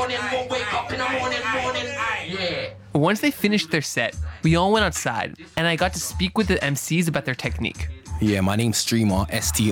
morning, won't wake up in the morning. Yeah. Once they finished their set, we all went outside, and I got to speak with the MCs about their technique. Yeah, my name's Streema,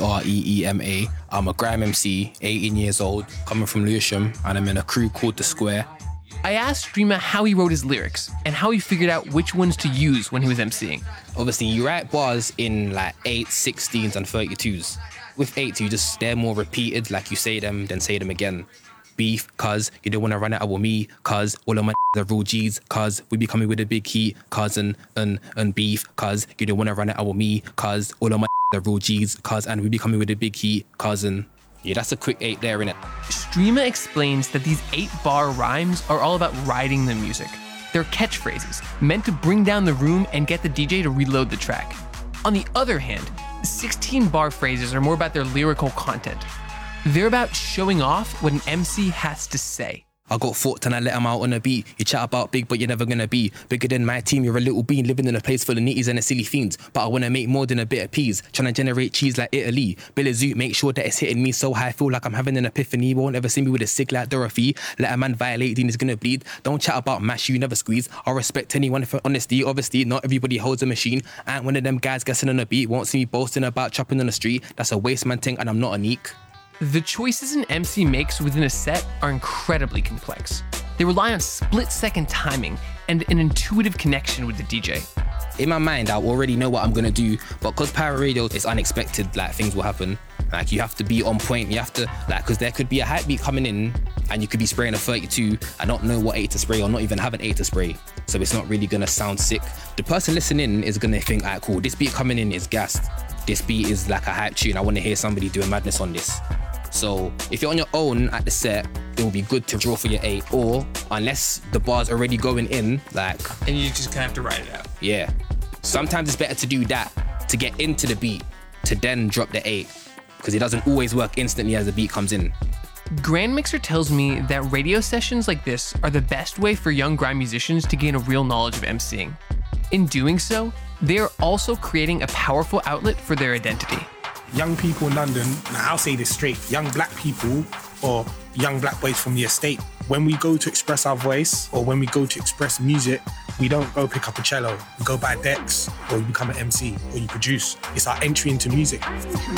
Streema. I'm a grime MC, 18 years old, coming from Lewisham, and I'm in a crew called The Square. I asked Streema how he wrote his lyrics and how he figured out which ones to use when he was MCing. Obviously, you write bars in like 8s, 16s, and 32s. With 8s, they're more repeated, like you say them, then say them again. Beef, cuz you don't want to run it out with me, cuz all of my are real G's, cuz we be coming with a big heat, cousin, and beef, cuz you don't want to run it out with me, cuz all of my are real G's, cuz and we be coming with a big heat, cousin. Yeah, that's a quick 8 there, innit? Streema explains that these 8-bar rhymes are all about riding the music. They're catchphrases, meant to bring down the room and get the DJ to reload the track. On the other hand, 16-bar phrases are more about their lyrical content. They're about showing off what an MC has to say. I got fucked and I let him out on a beat. You chat about big, but you're never gonna be bigger than my team. You're a little bean living in a place full of nitties and the silly fiends. But I wanna make more than a bit of peas. Trying to generate cheese like Italy. Bill Zoot, make sure that it's hitting me so high. I feel like I'm having an epiphany. Won't ever see me with a sick like Dorothy. Let a man violate, then he's gonna bleed. Don't chat about mash, you never squeeze. I respect anyone for honesty. Obviously, not everybody holds a machine. I ain't one of them guys guessing on a beat. Won't see me boasting about chopping on the street. That's a waste man thing and I'm not a neek. The choices an MC makes within a set are incredibly complex. They rely on split-second timing and an intuitive connection with the DJ. In my mind, I already know what I'm gonna do, but because Pirate Radio is unexpected, like things will happen. Like you have to be on point, you have to, like, because there could be a hype beat coming in and you could be spraying a 32 and not know what 8 to spray or not even have an 8 to spray. So it's not really gonna sound sick. The person listening is gonna think, alright, cool, this beat coming in is gassed. This beat is like a hype tune, I wanna hear somebody doing madness on this. So if you're on your own at the set, it will be good to draw for your 8, or unless the bar's already going in, like... And you just kind of have to write it out. Yeah. Sometimes it's better to do that, to get into the beat, to then drop the 8, because it doesn't always work instantly as the beat comes in. Grand Mixer tells me that radio sessions like this are the best way for young grime musicians to gain a real knowledge of MCing. In doing so, they are also creating a powerful outlet for their identity. Young people in London, now I'll say this straight, young black people or young black boys from the estate, when we go to express our voice or when we go to express music, we don't go pick up a cello, we go buy decks or you become an MC or you produce. It's our entry into music.